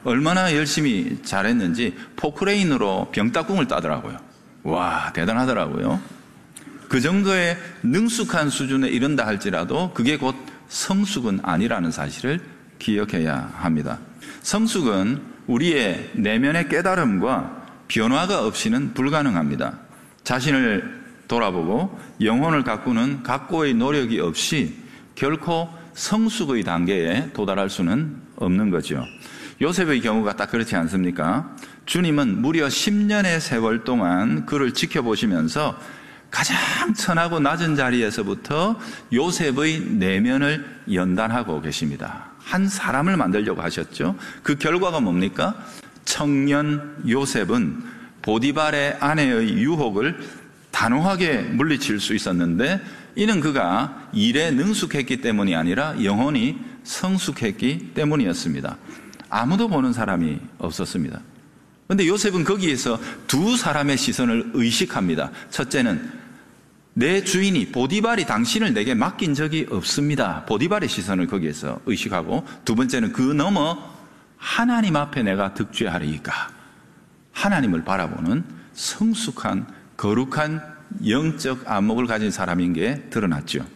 얼마나 열심히 잘했는지 포크레인으로 병따궁을 따더라고요. 와, 대단하더라고요. 그 정도의 능숙한 수준에 이른다 할지라도 그게 곧 성숙은 아니라는 사실을 기억해야 합니다. 성숙은 우리의 내면의 깨달음과 변화가 없이는 불가능합니다. 자신을 돌아보고 영혼을 가꾸는 각고의 노력이 없이 결코 성숙의 단계에 도달할 수는 없는 거죠. 요셉의 경우가 딱 그렇지 않습니까? 주님은 무려 10년의 세월 동안 그를 지켜보시면서 가장 천하고 낮은 자리에서부터 요셉의 내면을 연단하고 계십니다. 한 사람을 만들려고 하셨죠. 그 결과가 뭡니까? 청년 요셉은 보디발의 아내의 유혹을 단호하게 물리칠 수 있었는데 이는 그가 일에 능숙했기 때문이 아니라 영혼이 성숙했기 때문이었습니다. 아무도 보는 사람이 없었습니다. 그런데 요셉은 거기에서 두 사람의 시선을 의식합니다. 첫째는 내 주인이 보디발이 당신을 내게 맡긴 적이 없습니다. 보디발의 시선을 거기에서 의식하고, 두 번째는 그 너머 하나님 앞에 내가 득죄하리이까, 하나님을 바라보는 성숙한 거룩한 영적 안목을 가진 사람인 게 드러났죠.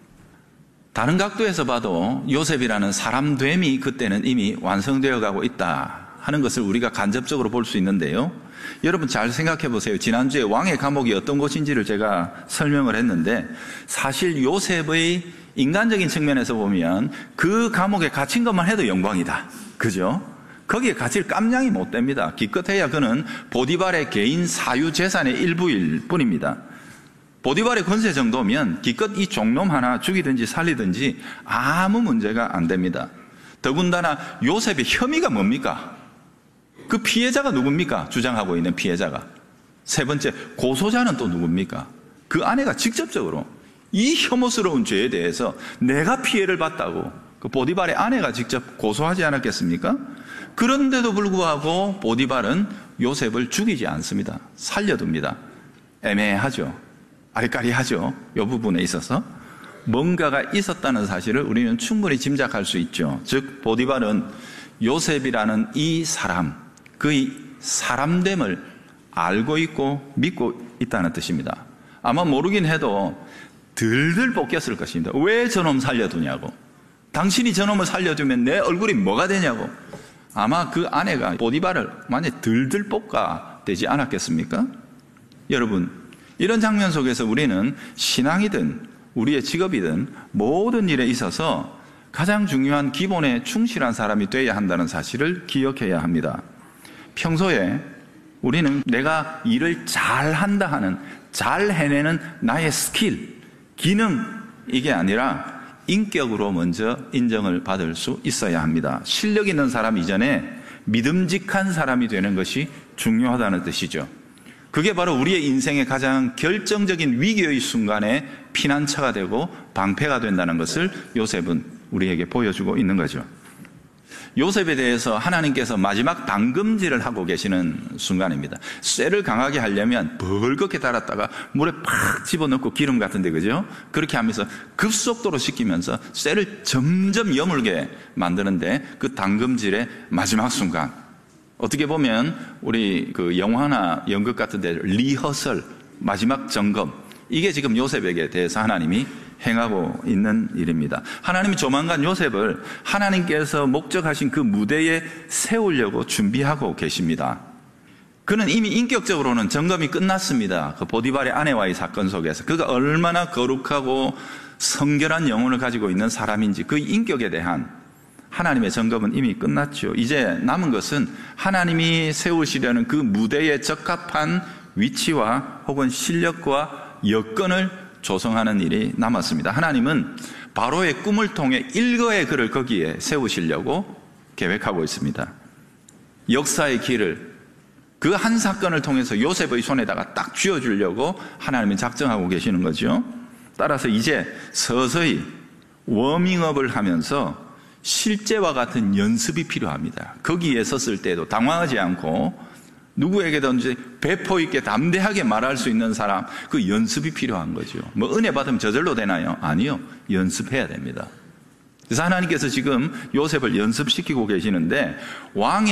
다른 각도에서 봐도 요셉이라는 사람됨이 그때는 이미 완성되어 가고 있다 하는 것을 우리가 간접적으로 볼 수 있는데요. 여러분 잘 생각해 보세요. 지난주에 왕의 감옥이 어떤 곳인지를 제가 설명을 했는데, 사실 요셉의 인간적인 측면에서 보면 그 감옥에 갇힌 것만 해도 영광이다. 그죠? 거기에 갇힐 깜냥이 못 됩니다. 기껏해야 그는 보디발의 개인 사유 재산의 일부일 뿐입니다. 보디발의 권세 정도면 기껏 이 종놈 하나 죽이든지 살리든지 아무 문제가 안 됩니다. 더군다나 요셉의 혐의가 뭡니까? 그 피해자가 누굽니까? 주장하고 있는 피해자가. 세 번째, 고소자는 또 누굽니까? 그 아내가 직접적으로 이 혐오스러운 죄에 대해서 내가 피해를 봤다고 그 보디발의 아내가 직접 고소하지 않았겠습니까? 그런데도 불구하고 보디발은 요셉을 죽이지 않습니다. 살려둡니다. 애매하죠. 아리까리하죠. 이 부분에 있어서 뭔가가 있었다는 사실을 우리는 충분히 짐작할 수 있죠. 즉 보디발은 요셉이라는 이 사람, 그의 사람됨을 알고 있고 믿고 있다는 뜻입니다. 아마 모르긴 해도 들들 볶였을 것입니다. 왜 저놈 살려두냐고, 당신이 저놈을 살려두면 내 얼굴이 뭐가 되냐고. 아마 그 아내가 보디발을 완전히 들들 볶아 되지 않았겠습니까? 여러분, 이런 장면 속에서 우리는 신앙이든 우리의 직업이든 모든 일에 있어서 가장 중요한 기본에 충실한 사람이 되어야 한다는 사실을 기억해야 합니다. 평소에 우리는 내가 일을 잘한다 하는, 잘 해내는 나의 스킬, 기능, 이게 아니라 인격으로 먼저 인정을 받을 수 있어야 합니다. 실력 있는 사람 이전에 믿음직한 사람이 되는 것이 중요하다는 뜻이죠. 그게 바로 우리의 인생의 가장 결정적인 위기의 순간에 피난처가 되고 방패가 된다는 것을 요셉은 우리에게 보여주고 있는 거죠. 요셉에 대해서 하나님께서 마지막 당금질을 하고 계시는 순간입니다. 쇠를 강하게 하려면 벌겋게 달았다가 물에 팍 집어넣고 기름 같은데, 그죠? 그렇게 하면서 급속도로 식히면서 쇠를 점점 여물게 만드는데, 그 당금질의 마지막 순간, 어떻게 보면 우리 그 영화나 연극 같은 데 리허설, 마지막 점검, 이게 지금 요셉에게 대해서 하나님이 행하고 있는 일입니다. 하나님이 조만간 요셉을 하나님께서 목적하신 그 무대에 세우려고 준비하고 계십니다. 그는 이미 인격적으로는 점검이 끝났습니다. 그 보디발의 아내와의 사건 속에서 그가 얼마나 거룩하고 성결한 영혼을 가지고 있는 사람인지 그 인격에 대한 하나님의 점검은 이미 끝났죠. 이제 남은 것은 하나님이 세우시려는 그 무대에 적합한 위치와 혹은 실력과 여건을 조성하는 일이 남았습니다. 하나님은 바로의 꿈을 통해 일거의 그를 거기에 세우시려고 계획하고 있습니다. 역사의 길을 그 한 사건을 통해서 요셉의 손에다가 딱 쥐어주려고 하나님이 작정하고 계시는 거죠. 따라서 이제 서서히 워밍업을 하면서 실제와 같은 연습이 필요합니다. 거기에 섰을 때도 당황하지 않고 누구에게든지 배포 있게 담대하게 말할 수 있는 사람, 그 연습이 필요한 거죠. 뭐 은혜 받으면 저절로 되나요? 아니요. 연습해야 됩니다. 그래서 하나님께서 지금 요셉을 연습시키고 계시는데, 왕의